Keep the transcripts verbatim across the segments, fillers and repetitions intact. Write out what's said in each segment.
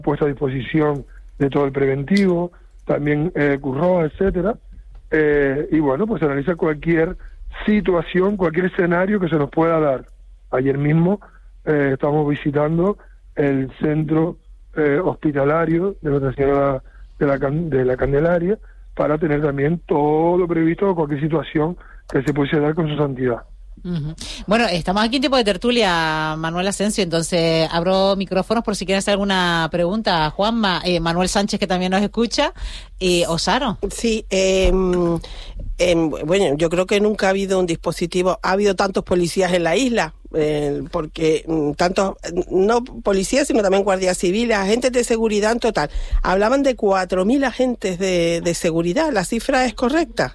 puesto a disposición de todo el preventivo, también eh, Curroa, etcétera, eh, y bueno, pues se analiza cualquier situación, cualquier escenario que se nos pueda dar. Ayer mismo eh, estamos visitando el centro eh, hospitalario de Nuestra Señora de la, de la Candelaria para tener también todo previsto, cualquier situación que se pudiese dar con su santidad. Uh-huh. Bueno, estamos aquí en tiempo de tertulia, Manuel Asensio, entonces abro micrófonos por si quieren hacer alguna pregunta. Juanma, eh, Manuel Sánchez, que también nos escucha, y eh, Osaro. Sí, eh, eh, bueno, yo creo que nunca ha habido un dispositivo, ha habido tantos policías en la isla, eh, porque tantos, no policías, sino también guardias civiles, agentes de seguridad en total. Hablaban de cuatro mil agentes de, de seguridad, ¿la cifra es correcta?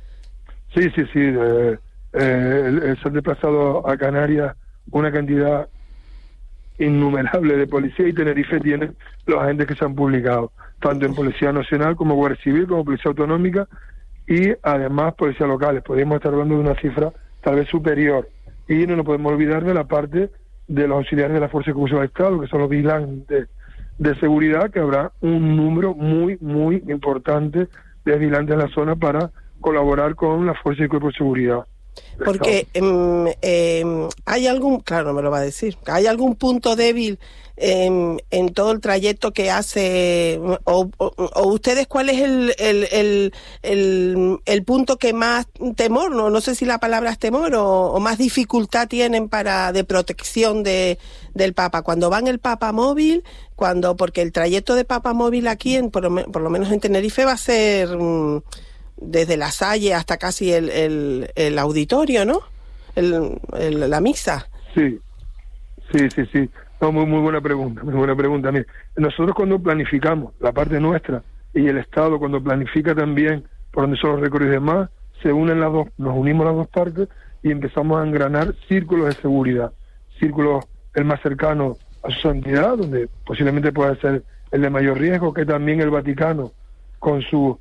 Sí, sí, sí, eh... Eh, se han desplazado a Canarias una cantidad innumerable de policía, y Tenerife tiene los agentes que se han publicado, tanto en Policía Nacional como Guardia Civil, como Policía Autonómica, y además policías locales. Podríamos estar hablando de una cifra tal vez superior, y no nos podemos olvidar de la parte de los auxiliares de la Fuerza Ejecutiva del Estado, que son los vigilantes de seguridad, que habrá un número muy, muy importante de vigilantes en la zona para colaborar con la Fuerza y Cuerpo de Seguridad. Porque eh, eh, hay algún, claro, no me lo va a decir, hay algún punto débil eh, en todo el trayecto que hace, o, o, o ustedes, ¿cuál es el el, el, el el punto que más temor, no no sé si la palabra es temor, o, o más dificultad tienen para de protección de del Papa? Cuando van el Papa móvil, cuando porque el trayecto de Papa móvil aquí, en por lo, por lo menos en Tenerife, va a ser... Um, desde la Salle hasta casi el, el, el auditorio, ¿no? El, el, la misa. Sí, sí, sí, sí. No, muy, muy buena pregunta, muy buena pregunta. Mire, nosotros cuando planificamos la parte nuestra, y el Estado cuando planifica también por donde son los recorridos y demás, se unen las dos, nos unimos las dos partes y empezamos a engranar círculos de seguridad. Círculos el más cercano a su santidad, donde posiblemente pueda ser el de mayor riesgo, que también el Vaticano, con su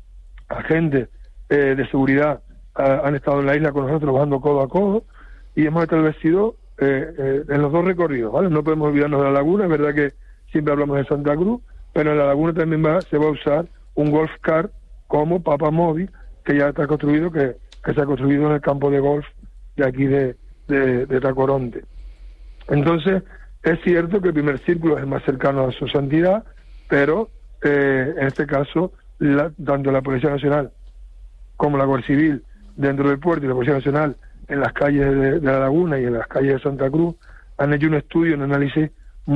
agentes eh, de seguridad uh, han estado en la isla con nosotros trabajando codo a codo, y hemos establecido eh, eh, en los dos recorridos, ¿vale? No podemos olvidarnos de la laguna, es verdad que siempre hablamos de Santa Cruz, pero en la laguna también va, se va a usar un golf car como Papa Móvil, que ya está construido, que, que se ha construido en el campo de golf de aquí de, de, de Tacoronte. Entonces, es cierto que el primer círculo es el más cercano a su santidad, pero eh, en este caso La, tanto la Policía Nacional como la Guardia Civil dentro del puerto y la Policía Nacional en las calles de, de la laguna y en las calles de Santa Cruz han hecho un estudio, un análisis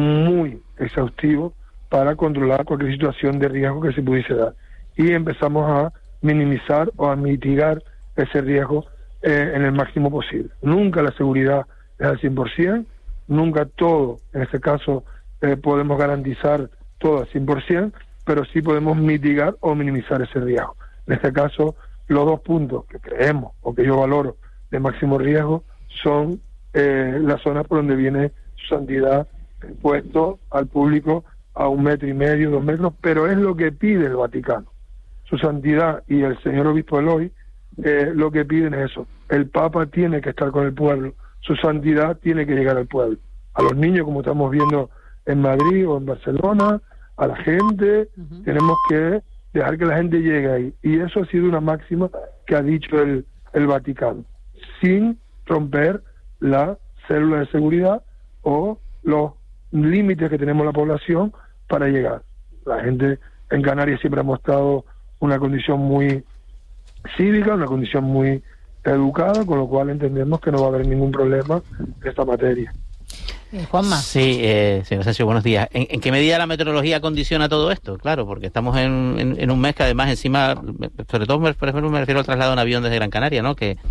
muy exhaustivo para controlar cualquier situación de riesgo que se pudiese dar, y empezamos a minimizar o a mitigar ese riesgo eh, en el máximo posible. Nunca la seguridad es al cien por ciento, nunca todo, en este caso eh, podemos garantizar todo al cien por ciento, pero sí podemos mitigar o minimizar ese riesgo. En este caso, los dos puntos que creemos o que yo valoro de máximo riesgo son eh, las zonas por donde viene su santidad puesto al público a un metro y medio, dos metros, pero es lo que pide el Vaticano. Su santidad y el señor obispo Eloy eh, lo que piden es eso. El Papa tiene que estar con el pueblo, su santidad tiene que llegar al pueblo. A los niños, como estamos viendo en Madrid o en Barcelona, a la gente, uh-huh. Tenemos que dejar que la gente llegue ahí. Y eso ha sido una máxima que ha dicho el, el Vaticano, sin romper la célula de seguridad o los límites que tenemos la población para llegar. La gente en Canarias siempre ha mostrado una condición muy cívica, una condición muy educada, con lo cual entendemos que no va a haber ningún problema en esta materia. Eh, Juanma. Sí, eh, señor Sánchez, buenos días. ¿En, ¿En qué medida la meteorología condiciona todo esto? Claro, porque estamos en, en, en un mes que además encima, sobre todo me, por ejemplo, me refiero al traslado en avión desde Gran Canaria, ¿no? Que,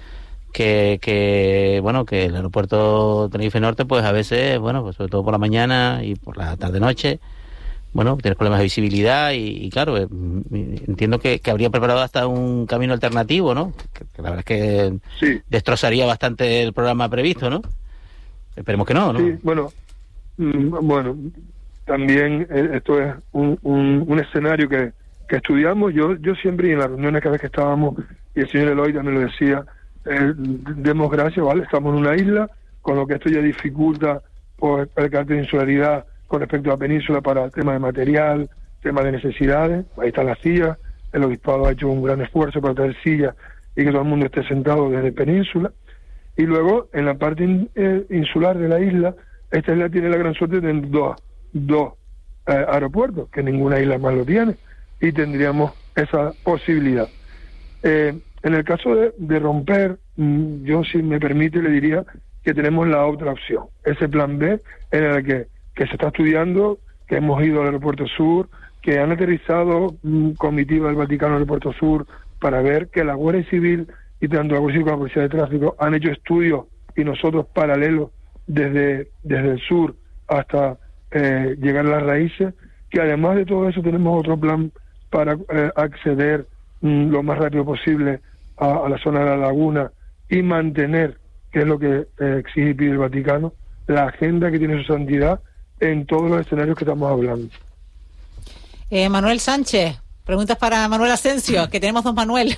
que, que bueno, que el aeropuerto Tenerife Norte, pues a veces, bueno, pues sobre todo por la mañana y por la tarde-noche, bueno, tienes problemas de visibilidad y, y claro, eh, entiendo que, que habría preparado hasta un camino alternativo, ¿no? Que, que la verdad es que sí. Destrozaría bastante el programa previsto, ¿no? Esperemos que no, ¿no? Sí, bueno, bueno, también esto es un, un, un escenario que, que estudiamos. Yo yo siempre, en las reuniones cada vez que estábamos, y el señor Eloy también lo decía, eh, demos gracias, ¿vale? Estamos en una isla, con lo que esto ya dificulta por el carácter de insularidad con respecto a la península para tema de material, tema de necesidades. Ahí están las sillas, el obispado ha hecho un gran esfuerzo para traer sillas y que todo el mundo esté sentado desde península. Y luego, en la parte in, eh, insular de la isla, esta isla tiene la gran suerte de tener dos, dos eh, aeropuertos, que ninguna isla más lo tiene, y tendríamos esa posibilidad. Eh, en el caso de, de romper, mmm, yo, si me permite, le diría que tenemos la otra opción, ese plan B, en el que, que se está estudiando, que hemos ido al aeropuerto sur, que han aterrizado mmm, comitiva del Vaticano al aeropuerto sur, para ver que la Guardia Civil y tanto la Guardia Civil como la Policía de Tráfico han hecho estudios, y nosotros paralelos desde, desde el sur hasta eh, llegar a las raíces, que además de todo eso tenemos otro plan para eh, acceder mm, lo más rápido posible a, a la zona de la laguna y mantener, que es lo que eh, exige y pide el Vaticano, la agenda que tiene su santidad en todos los escenarios que estamos hablando. Eh, Manuel Sánchez, preguntas para Manuel Asensio, que tenemos dos Manuel.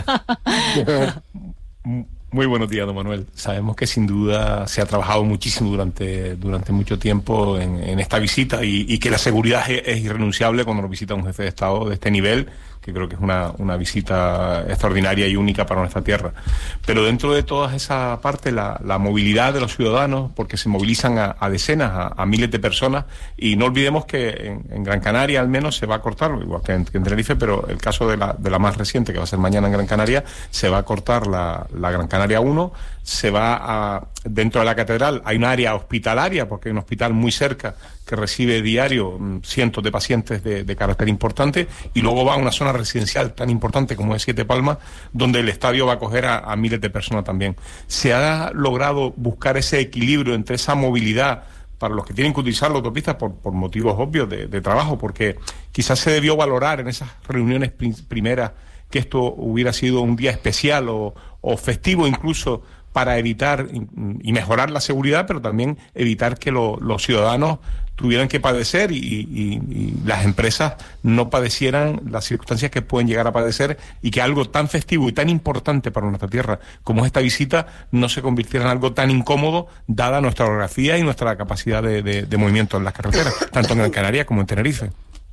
Muy buenos días, don Manuel. Sabemos que sin duda se ha trabajado muchísimo durante durante mucho tiempo en, en esta visita y, y que la seguridad es, es irrenunciable cuando nos visita un jefe de Estado de este nivel, que creo que es una, una visita extraordinaria y única para nuestra tierra. Pero dentro de toda esa parte, la, la movilidad de los ciudadanos, porque se movilizan a, a decenas, a, a miles de personas, y no olvidemos que en, en Gran Canaria al menos se va a cortar, igual que en, que en Tenerife, pero el caso de la, de la más reciente, que va a ser mañana en Gran Canaria, se va a cortar la, la Gran Canaria uno, se va a, dentro de la catedral hay un área hospitalaria, porque hay un hospital muy cerca que recibe diario mm, cientos de pacientes de, de carácter importante, y luego va a una zona residencial tan importante como es Siete Palmas, donde el estadio va a acoger a, a miles de personas también. Se ha logrado buscar ese equilibrio entre esa movilidad para los que tienen que utilizar la autopista por, por motivos obvios de, de trabajo, porque quizás se debió valorar en esas reuniones prim primeras que esto hubiera sido un día especial o, o festivo incluso, para evitar y mejorar la seguridad, pero también evitar que lo, los ciudadanos tuvieran que padecer y, y, y las empresas no padecieran las circunstancias que pueden llegar a padecer, y que algo tan festivo y tan importante para nuestra tierra como esta visita no se convirtiera en algo tan incómodo, dada nuestra orografía y nuestra capacidad de, de, de movimiento en las carreteras, tanto en Gran Canaria como en Tenerife.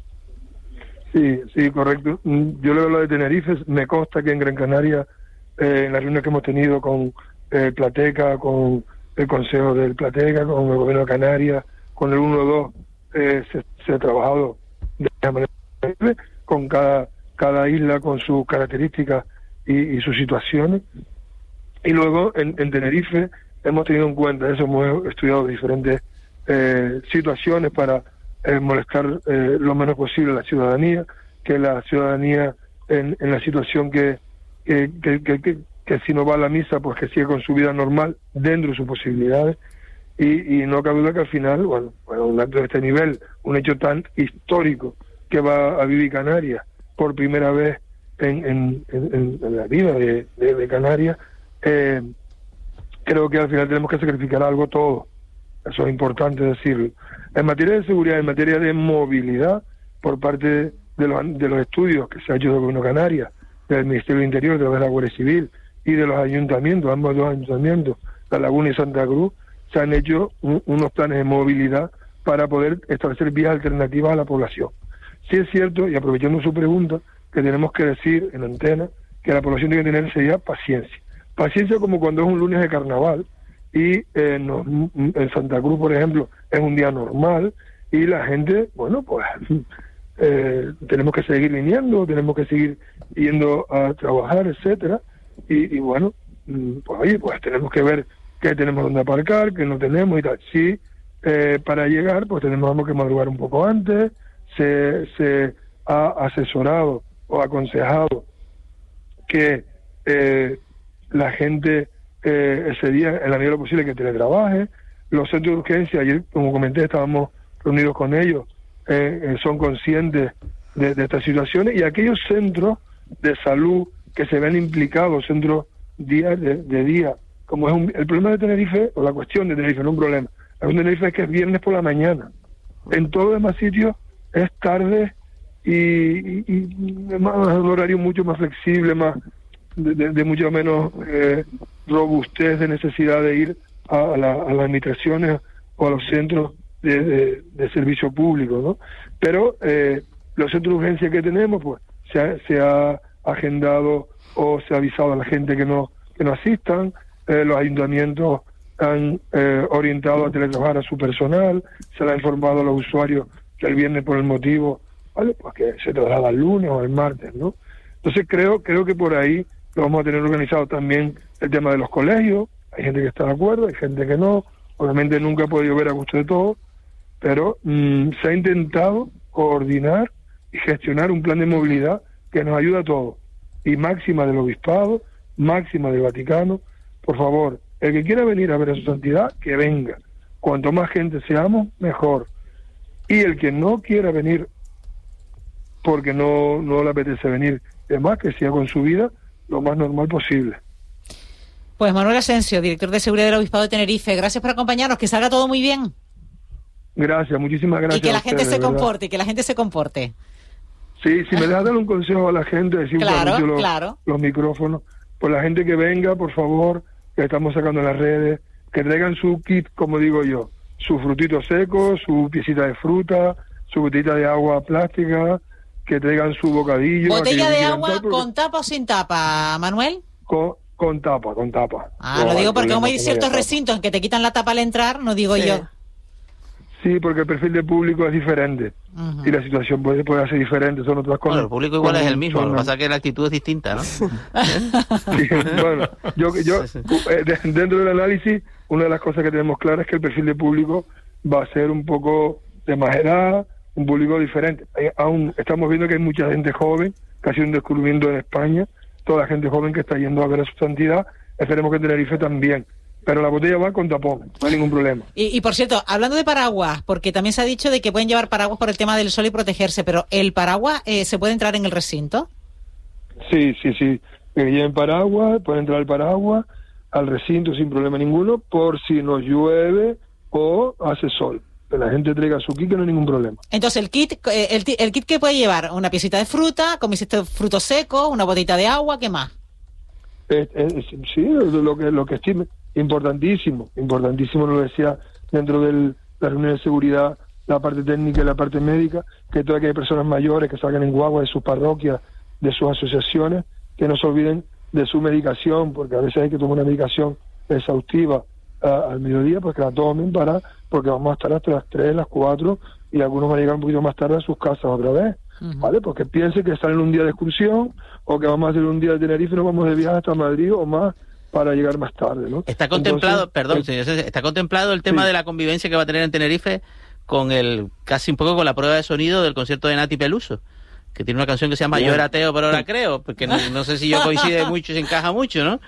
Sí, sí, correcto. Yo le hablo de Tenerife, me consta que en Gran Canaria, eh, en la reunión que hemos tenido con el Plateca, con el Consejo del Plateca, con el Gobierno de Canarias, con el uno dos, eh, se, se ha trabajado de manera con cada, cada isla con sus características y, y sus situaciones. Y luego en, en Tenerife hemos tenido en cuenta eso, hemos estudiado diferentes eh, situaciones para eh, molestar eh, lo menos posible a la ciudadanía, que la ciudadanía en, en la situación que, que, que, que, que que si no va a la misa, pues que sigue con su vida normal dentro de sus posibilidades, y, y no cabe duda que al final, bueno, bueno, un acto de este nivel, un hecho tan histórico que va a vivir Canarias por primera vez en, en, en, en la vida de, de, de Canarias, eh, creo que al final tenemos que sacrificar algo todo. Eso es importante decirlo. En materia de seguridad, en materia de movilidad, por parte de los, de los estudios que se ha hecho del Gobierno de Canarias, del Ministerio del Interior, de la Guardia Civil y de los ayuntamientos, ambos dos ayuntamientos, La Laguna y Santa Cruz, se han hecho un, unos planes de movilidad para poder establecer vías alternativas a la población. Sí es cierto, y aprovechando su pregunta, que tenemos que decir en antena que la población tiene que tener enseguida paciencia. Paciencia como cuando es un lunes de carnaval y eh, no, en Santa Cruz, por ejemplo, es un día normal y la gente, bueno, pues eh, tenemos que seguir viniendo, tenemos que seguir yendo a trabajar, etcétera. Y, y bueno, pues oye, pues tenemos que ver qué tenemos donde aparcar, qué no tenemos y tal. Sí, eh, para llegar, pues tenemos que madrugar un poco antes. Se, se ha asesorado o aconsejado que eh, la gente eh, ese día, en la medida de lo posible, que teletrabaje. Los centros de urgencia, ayer, como comenté, estábamos reunidos con ellos, eh, eh, son conscientes de, de estas situaciones, y aquellos centros de salud que se ven implicados, centros día de, de día, como es un, el problema de Tenerife, o la cuestión de Tenerife, no un problema, la cuestión de Tenerife es que es viernes por la mañana, en todos los demás sitios es tarde y, y, y más, un horario mucho más flexible, más de, de, de mucho menos eh, robustez de necesidad de ir a, a, la, a las administraciones o a los centros de, de, de servicio público, ¿no? Pero eh, los centros de urgencia que tenemos, pues se ha, se ha agendado o se ha avisado a la gente que no que no asistan, eh, los ayuntamientos han eh, orientado a teletrabajar a su personal, se le ha informado a los usuarios que el viernes por el motivo, ¿vale? Pues que se traslada el lunes o el martes, ¿no? Entonces creo creo que por ahí lo vamos a tener organizado. También el tema de los colegios, hay gente que está de acuerdo, hay gente que no, obviamente nunca ha podido ver a gusto de todos, pero mmm, se ha intentado coordinar y gestionar un plan de movilidad que nos ayuda a todos, y máxima del Obispado, máxima del Vaticano. Por favor, el que quiera venir a ver a su santidad, que venga. Cuanto más gente seamos, mejor. Y el que no quiera venir porque no, no le apetece venir, es más, que siga con su vida lo más normal posible. Pues Manuel Asensio, director de seguridad del Obispado de Tenerife, gracias por acompañarnos, que salga todo muy bien. Gracias, muchísimas gracias. Y que la gente ustedes, se comporte, y que la gente se comporte. Sí, si me dejas dar un consejo a la gente, decir claro, un los, claro. los micrófonos, pues la gente que venga, por favor, que estamos sacando en las redes, que traigan su kit, como digo yo, su frutito seco, su piecita de fruta, su botellita de agua plástica, que traigan su bocadillo. ¿Botella de agua porque... con tapa o sin tapa, Manuel? Con, con tapa, con tapa. Ah, no, lo digo porque como hay ciertos recintos en que te quitan la tapa al entrar, no digo sí. yo. Sí, porque el perfil de público es diferente. Uh-huh. Y la situación puede, puede ser diferente, son otras cosas. Bueno, el público igual es el mismo, lo que pasa es que la actitud es distinta, ¿no? Sí, bueno, yo, yo eh, dentro del análisis, una de las cosas que tenemos claras es que el perfil de público va a ser un poco de más edad, un público diferente. Hay, aún estamos viendo que hay mucha gente joven, que ha sido un descubrimiento en España, toda la gente joven que está yendo a ver a su santidad, esperemos que en Tenerife también. Pero la botella va con tapón, no hay ningún problema. Y, y por cierto, hablando de paraguas, porque también se ha dicho de que pueden llevar paraguas por el tema del sol y protegerse, pero ¿el paraguas eh, se puede entrar en el recinto? Sí, sí, sí. Que lleven paraguas, pueden entrar el paraguas al recinto sin problema ninguno, por si nos llueve o hace sol. Que la gente traiga su kit, que no hay ningún problema. Entonces, el kit eh, el, el kit que puede llevar, una piecita de fruta, como hiciste frutos secos, una botita de agua, ¿qué más? Es, es, sí, lo que, lo que estime. Importantísimo, importantísimo, lo decía dentro de la reunión de seguridad, la parte técnica y la parte médica, que todas aquellas personas mayores que salgan en guagua de sus parroquias, de sus asociaciones, que no se olviden de su medicación, porque a veces hay que tomar una medicación exhaustiva uh, al mediodía, pues que la tomen para, porque vamos a estar hasta las tres, las cuatro, y algunos van a llegar un poquito más tarde a sus casas otra vez, uh-huh. ¿vale? Porque piensen que están en un día de excursión, o que vamos a hacer un día de Tenerife y nos vamos de viaje hasta Madrid o más, para llegar más tarde, ¿no? Está contemplado, Entonces, perdón, el, señor, está contemplado el tema sí. de la convivencia que va a tener en Tenerife con el, casi un poco con la prueba de sonido del concierto de Nati Peluso, que tiene una canción que se llama Bien. Yo era ateo, pero ahora creo, porque no, no sé si yo coincide mucho, se encaja mucho, ¿no?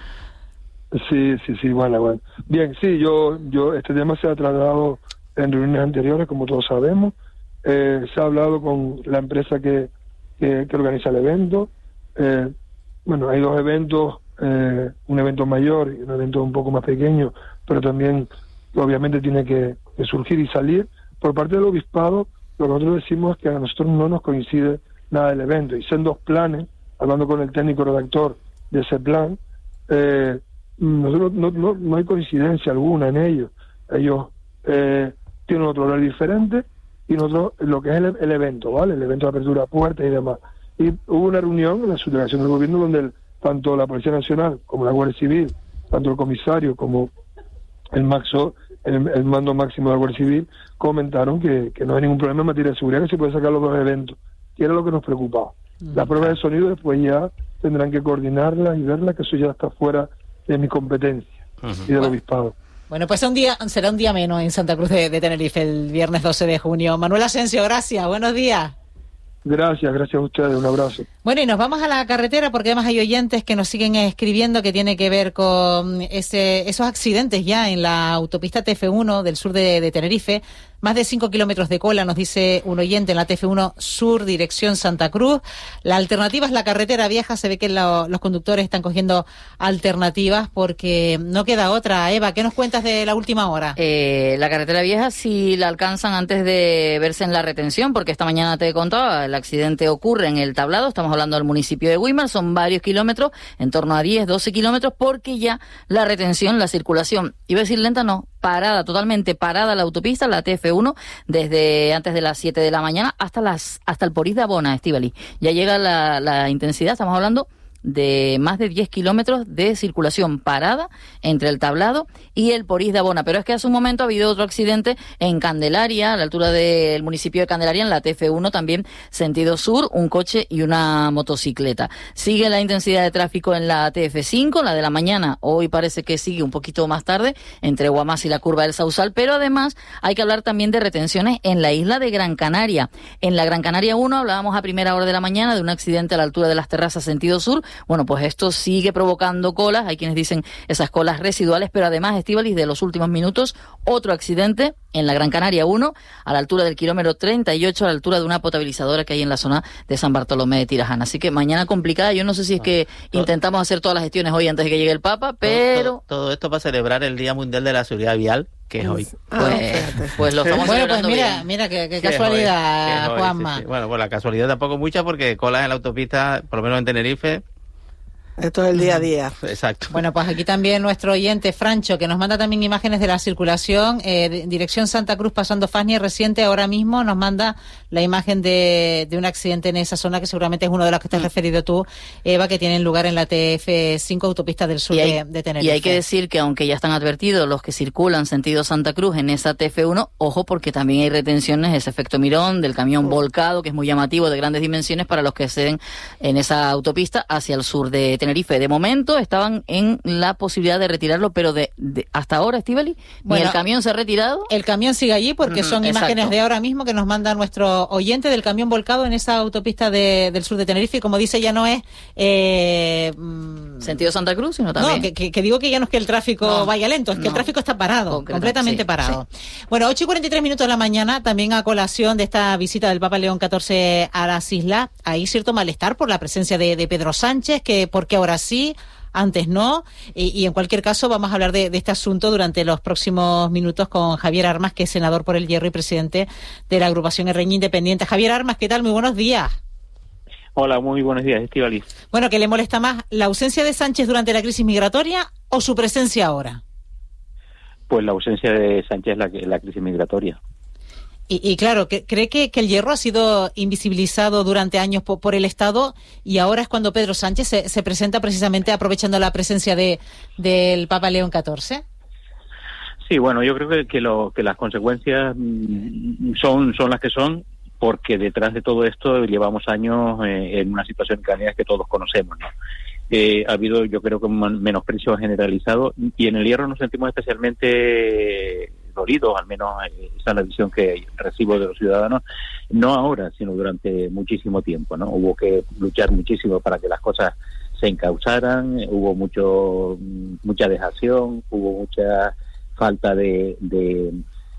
Sí, sí, sí, bueno, bueno. Bien, sí, yo, yo, este tema se ha tratado en reuniones anteriores, como todos sabemos, eh, se ha hablado con la empresa que, que, que organiza el evento, eh, bueno, hay dos eventos, Eh, un evento mayor y un evento un poco más pequeño, pero también obviamente tiene que, que surgir y salir. Por parte del Obispado, lo que nosotros decimos es que a nosotros no nos coincide nada del evento, y son dos planes, hablando con el técnico redactor de ese plan, eh, nosotros no, no, no hay coincidencia alguna en ellos. Ellos eh, tienen otro horario diferente y nosotros lo que es el, el evento, ¿vale? El evento de apertura de puertas y demás. Y hubo una reunión en la subdelegación del gobierno donde el tanto la Policía Nacional como la Guardia Civil, tanto el comisario como el maxo, el, el mando máximo de la Guardia Civil, comentaron que, que no hay ningún problema en materia de seguridad, que se puede sacar los dos eventos, que era lo que nos preocupaba. Mm. Las pruebas de sonido después ya tendrán que coordinarlas y verlas, que eso ya está fuera de mi competencia uh-huh. y del bueno. Obispado. Bueno, pues un día, será un día menos en Santa Cruz de, de Tenerife, el viernes doce de junio. Manuel Asensio, gracias, buenos días. Gracias, gracias a ustedes, un abrazo. Bueno, y nos vamos a la carretera porque además hay oyentes que nos siguen escribiendo que tiene que ver con ese, esos accidentes ya en la autopista T F uno del sur de, de Tenerife. Más de cinco kilómetros de cola, nos dice un oyente, en la T F uno sur, dirección Santa Cruz. La alternativa es la carretera vieja. Se ve que lo, los conductores están cogiendo alternativas porque no queda otra. Eva, ¿qué nos cuentas de la última hora? Eh, la carretera vieja sí la alcanzan antes de verse en la retención, porque esta mañana te contaba, el accidente ocurre en el Tablado, estamos hablando del municipio de Güímar, son varios kilómetros, en torno a diez, doce kilómetros, porque ya la retención, la circulación, iba a decir lenta, no, parada, totalmente parada la autopista, la T F uno, desde antes de las siete de la mañana hasta las hasta el Porís de Abona, Estíbaliz. Ya llega la, la intensidad, estamos hablando de más de diez kilómetros de circulación parada entre el Tablado y el Porís de Abona. Pero es que hace un momento ha habido otro accidente en Candelaria, a la altura del municipio de Candelaria, en la T F uno, también sentido sur, un coche y una motocicleta. Sigue la intensidad de tráfico en la T F cinco, la de la mañana, hoy parece que sigue un poquito más tarde, entre Guamás y la curva del Sausal, pero además hay que hablar también de retenciones en la isla de Gran Canaria. En la Gran Canaria uno hablábamos a primera hora de la mañana de un accidente a la altura de las Terrazas, sentido sur. Bueno, pues esto sigue provocando colas, hay quienes dicen esas colas residuales, pero además, Estíbaliz, de los últimos minutos, otro accidente en la Gran Canaria uno, a la altura del kilómetro treinta y ocho, a la altura de una potabilizadora que hay en la zona de San Bartolomé de Tirajana. Así que mañana complicada, yo no sé si es que todo, intentamos hacer todas las gestiones hoy antes de que llegue el Papa, pero... Todo, todo, todo esto para celebrar el Día Mundial de la Seguridad Vial, que es hoy. Pues, pues lo estamos bueno, celebrando pues mira, bien. mira, qué, qué Que casualidad, hoy, que Juanma. hoy, sí, sí. Bueno, pues la casualidad tampoco mucha, porque colas en la autopista, por lo menos en Tenerife... Esto es el día a día. Exacto. Bueno, pues aquí también nuestro oyente Francho, que nos manda también imágenes de la circulación, eh, dirección Santa Cruz pasando Fasnia reciente, ahora mismo nos manda la imagen de, de un accidente en esa zona, que seguramente es uno de los que te has referido tú, Eva, que tienen lugar en la T F cinco, autopista del sur hay, de, de Tenerife. Y hay que decir que aunque ya están advertidos los que circulan sentido Santa Cruz en esa T F uno, ojo, porque también hay retenciones, ese efecto mirón del camión oh. volcado, que es muy llamativo, de grandes dimensiones, para los que acceden en esa autopista hacia el sur de Tenerife. De momento estaban en la posibilidad de retirarlo, pero de, de hasta ahora, Estíbaliz, bueno, ni el camión se ha retirado. El camión sigue allí porque son Exacto. imágenes de ahora mismo que nos manda nuestro oyente del camión volcado en esa autopista de, del sur de Tenerife, y como dice, ya no es eh, sentido Santa Cruz, sino también. No, que, que, que digo que ya no es que el tráfico no, vaya lento, es que no. el tráfico está parado, completamente sí, parado. Sí. Bueno, ocho y cuarenta y tres minutos de la mañana, también a colación de esta visita del Papa León catorce a las islas, hay cierto malestar por la presencia de, de Pedro Sánchez, que porque ahora sí, antes no, y, y en cualquier caso vamos a hablar de, de este asunto durante los próximos minutos con Javier Armas, que es senador por el Hierro y presidente de la agrupación Herreña Independiente. Javier Armas, ¿qué tal? Muy buenos días. Hola, muy buenos días, Estíbaliz. Bueno, ¿qué le molesta más, la ausencia de Sánchez durante la crisis migratoria o su presencia ahora? Pues la ausencia de Sánchez, la, la crisis migratoria. Y, y claro, que, ¿cree que, que el Hierro ha sido invisibilizado durante años por, por el Estado y ahora es cuando Pedro Sánchez se, se presenta precisamente aprovechando la presencia de del Papa León catorce? Sí, bueno, yo creo que, que, lo, que las consecuencias son, son las que son, porque detrás de todo esto llevamos años eh, en una situación en Canarias que todos conocemos, ¿no? Eh, ha habido, yo creo que un menosprecio generalizado, y en el Hierro nos sentimos especialmente dolidos, al menos esa es la visión que recibo de los ciudadanos, no ahora, sino durante muchísimo tiempo, ¿no? Hubo que luchar muchísimo para que las cosas se encauzaran, hubo mucho mucha dejación, hubo mucha falta de de,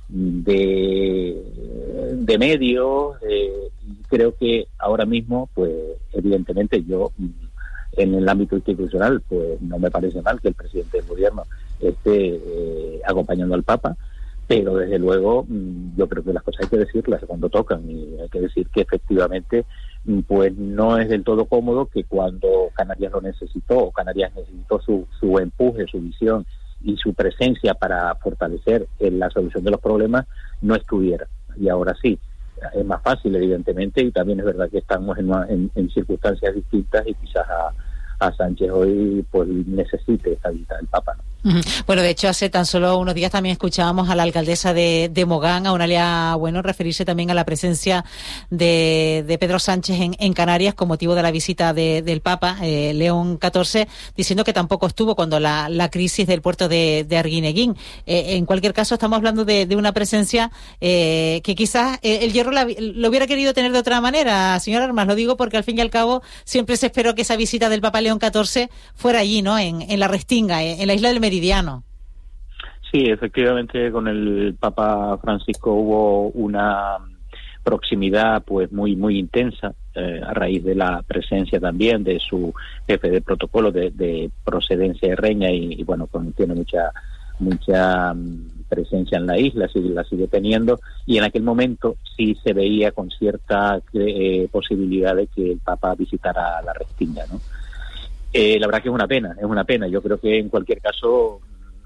de, de medios, eh, y creo que ahora mismo, pues evidentemente yo, en el ámbito institucional, pues no me parece mal que el presidente del gobierno esté eh, acompañando al Papa, pero desde luego yo creo que las cosas hay que decirlas cuando tocan, y hay que decir que efectivamente pues no es del todo cómodo que cuando Canarias lo necesitó, o Canarias necesitó su, su empuje, su visión y su presencia para fortalecer en la solución de los problemas, no estuviera. Y ahora sí, es más fácil evidentemente, y también es verdad que estamos en, una, en, en circunstancias distintas, y quizás a, a Sánchez hoy pues necesite esta visita del Papa, ¿no? Bueno, de hecho, hace tan solo unos días también escuchábamos a la alcaldesa de, de Mogán, a Eulalia Bueno, referirse también a la presencia de, de Pedro Sánchez en, en Canarias con motivo de la visita de, del Papa eh, León catorce, diciendo que tampoco estuvo cuando la, la crisis del puerto de, de Arguineguín. Eh, en cualquier caso, estamos hablando de, de una presencia eh, que quizás eh, el Hierro la, lo hubiera querido tener de otra manera, señor Armas. Lo digo porque al fin y al cabo siempre se esperó que esa visita del Papa León catorce fuera allí, ¿no? En, en la Restinga, en, en la isla del Meridiano. Sí, efectivamente, con el Papa Francisco hubo una proximidad pues muy muy intensa eh, a raíz de la presencia también de su jefe de protocolo de, de procedencia herreña, y, y bueno, pues tiene mucha mucha presencia en la isla, sí, la sigue teniendo, y en aquel momento sí se veía con cierta eh, posibilidad de que el Papa visitara la Restinga, ¿no? Eh, la verdad que es una pena, es una pena. Yo creo que en cualquier caso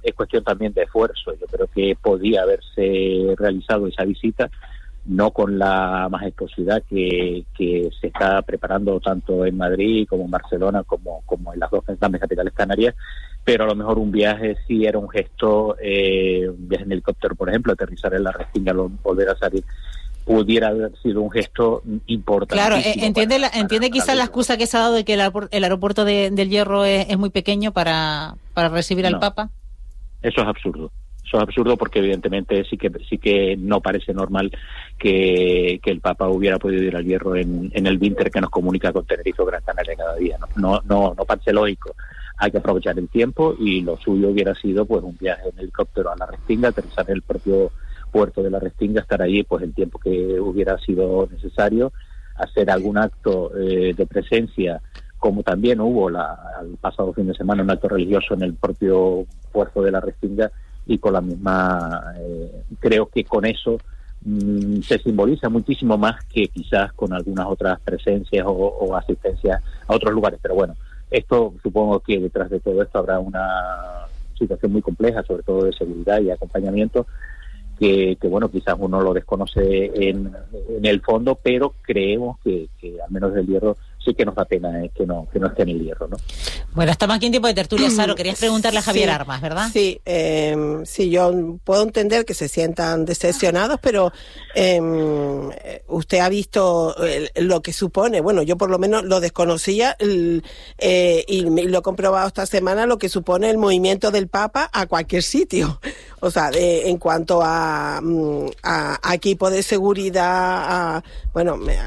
es cuestión también de esfuerzo. Yo creo que podía haberse realizado esa visita, no con la majestuosidad que, que se está preparando tanto en Madrid como en Barcelona como, como en las dos grandes capitales canarias, pero a lo mejor un viaje sí era un gesto, eh, un viaje en helicóptero, por ejemplo, aterrizar en la Restinga, volver a salir, pudiera haber sido un gesto importante. Claro, eh, entiende, la, entiende quizás la excusa que se ha dado de que el, aeropor- el aeropuerto de, del Hierro es, es muy pequeño para, para recibir al no, Papa. Eso es absurdo. Eso es absurdo porque evidentemente sí que sí que no parece normal que, que el Papa hubiera podido ir al Hierro en, en el Vinter que nos comunica con Tenerife o Gran Canaria cada día. No, no, no, no parece lógico. Hay que aprovechar el tiempo y lo suyo hubiera sido pues un viaje en helicóptero a la Restinga, aterrizar en el propio puerto de la Restinga, estar allí pues el tiempo que hubiera sido necesario, hacer algún acto eh, de presencia, como también hubo la, el pasado fin de semana un acto religioso en el propio puerto de la Restinga, y con la misma, eh, creo que con eso mmm, se simboliza muchísimo más que quizás con algunas otras presencias o, o asistencias a otros lugares. Pero bueno, esto supongo que detrás de todo esto habrá una situación muy compleja, sobre todo de seguridad y acompañamiento, que, que bueno, quizás uno lo desconoce en, en el fondo, pero creemos que, que al menos del Hierro sí que nos da pena eh, que no que no esté en el Hierro, ¿no? Bueno, estamos aquí en tiempo de tertulia, Saro. Querías preguntarle a Javier sí, Armas, ¿verdad? Sí, eh, sí, yo puedo entender que se sientan decepcionados, pero eh, usted ha visto el, lo que supone, bueno, yo por lo menos lo desconocía el, eh, y lo he comprobado esta semana, lo que supone el movimiento del Papa a cualquier sitio. O sea, de, en cuanto a, a, a equipo de seguridad, a, bueno, me,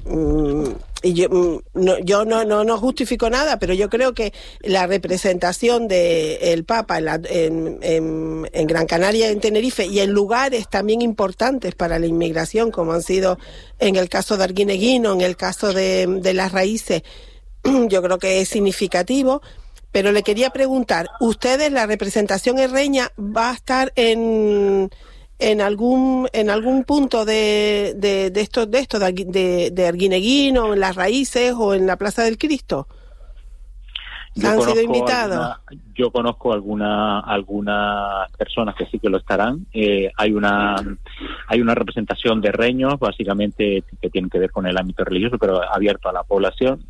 y yo no yo no, no no justifico nada, pero yo creo que la representación de el Papa en, la, en, en, en Gran Canaria, en Tenerife y en lugares también importantes para la inmigración, como han sido en el caso de Arguineguino, en el caso de, de Las Raíces, yo creo que es significativo. Pero le quería preguntar, ¿ustedes, la representación herreña, va a estar en en algún en algún punto de de, de esto de esto de, de, de Arguineguino, en Las Raíces o en la Plaza del Cristo? Yo ¿Han sido invitados? Alguna, yo conozco alguna algunas personas que sí que lo estarán. Eh, hay una hay una representación de reños, básicamente que tienen que ver con el ámbito religioso, pero abierto a la población,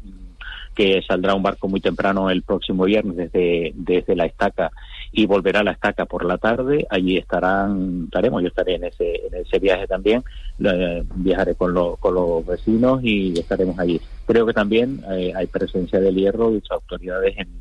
que saldrá un barco muy temprano el próximo viernes desde desde la Estaca y volverá a la Estaca por la tarde. Allí estarán, estaremos, yo estaré en ese en ese viaje también, eh, viajaré con, lo, con los vecinos y estaremos allí. Creo que también eh, hay presencia del Hierro y sus autoridades en,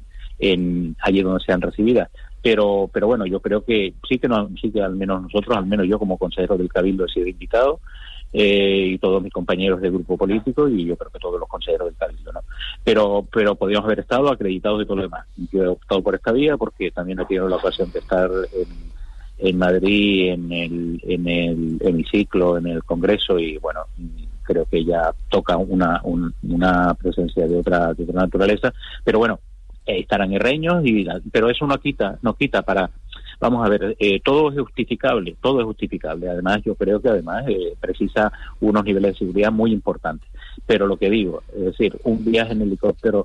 en allí donde sean recibidas. Pero pero bueno, yo creo que sí que no, sí que al menos nosotros, al menos yo como consejero del Cabildo he sido invitado, Eh, y todos mis compañeros de grupo político y yo creo que todos los consejeros del Cabildo, ¿no? Pero pero podríamos haber estado acreditados y todo lo demás. Yo he optado por esta vía porque también he tenido la ocasión de estar en, en Madrid, en el, en el hemiciclo, en el Congreso, y bueno, creo que ya toca una un, una presencia de otra, de otra naturaleza, pero bueno, eh, estarán herreños, y pero eso no quita, no quita para... Vamos a ver, eh, todo es justificable, todo es justificable. Además, yo creo que además eh, precisa unos niveles de seguridad muy importantes. Pero lo que digo, es decir, un viaje en helicóptero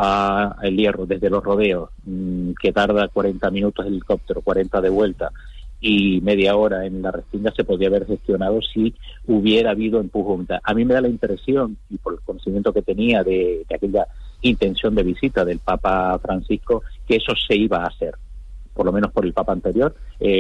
a El Hierro desde Los Rodeos, mmm, que tarda cuarenta minutos el helicóptero, cuarenta de vuelta, y media hora en la Restinga, se podría haber gestionado si hubiera habido empujón. A mí me da la impresión, y por el conocimiento que tenía de, de aquella intención de visita del Papa Francisco, que eso se iba a hacer. Por lo menos por el Papa anterior,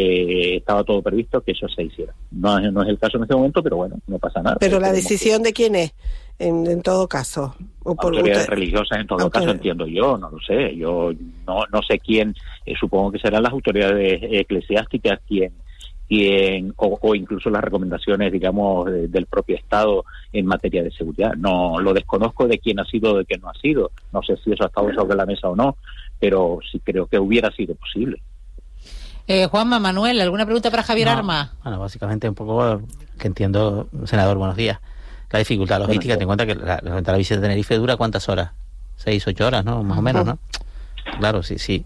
eh, estaba todo previsto que eso se hiciera. No, no es el caso en este momento, pero bueno, no pasa nada. Pero la decisión que... de quién es, en, en todo caso. O por autoridades usted... religiosas, en todo Autoridad. caso, entiendo yo, no lo sé. Yo no no sé quién, eh, supongo que serán las autoridades eclesiásticas quien, quien o, o incluso las recomendaciones, digamos, de, del propio Estado en materia de seguridad. No lo desconozco de quién ha sido o de quién no ha sido. No sé si eso ha estado sobre la mesa o no, pero sí creo que hubiera sido posible. Eh, Juanma, Manuel, ¿alguna pregunta para Javier no, Armas? Bueno, básicamente un poco que entiendo, senador, buenos días. La dificultad logística, ten en cuenta que la, la, la visita de Tenerife dura ¿cuántas horas? Seis, ocho horas, ¿no? Más o menos, ¿no? Claro, sí, sí.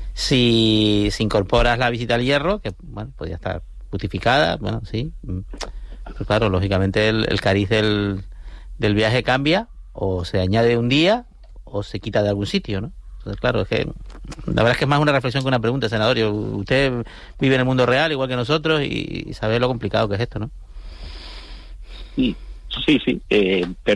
Si, si incorporas la visita al Hierro, que, bueno, podría estar justificada, bueno, sí. Pero claro, lógicamente el, el cariz del, del viaje cambia, o se añade un día, o se quita de algún sitio, ¿no? Entonces, claro, es que la verdad es que es más una reflexión que una pregunta, senador. Usted vive en el mundo real igual que nosotros y sabe lo complicado que es esto, ¿no? Sí, sí, sí. Eh, pero